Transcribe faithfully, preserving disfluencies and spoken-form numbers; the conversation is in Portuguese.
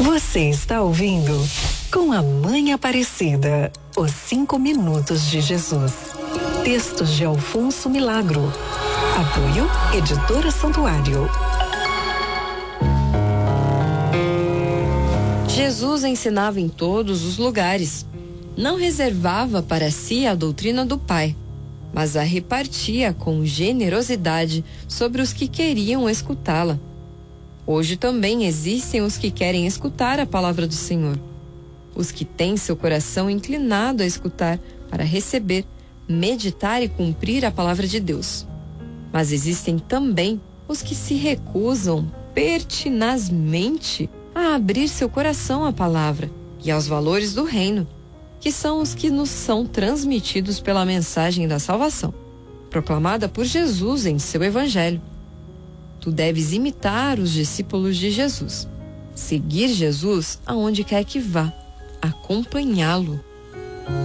Você está ouvindo Com a Mãe Aparecida, os cinco minutos de Jesus. Textos de Alfonso Milagro. Apoio Editora Santuário. Jesus ensinava em todos os lugares. Não reservava para si a doutrina do Pai, mas a repartia com generosidade sobre os que queriam escutá-la. Hoje também existem os que querem escutar a palavra do Senhor. Os que têm seu coração inclinado a escutar para receber, meditar e cumprir a palavra de Deus. Mas existem também os que se recusam pertinazmente a abrir seu coração à palavra e aos valores do reino, que são os que nos são transmitidos pela mensagem da salvação, proclamada por Jesus em seu evangelho. Tu deves imitar os discípulos de Jesus, seguir Jesus aonde quer que vá, acompanhá-lo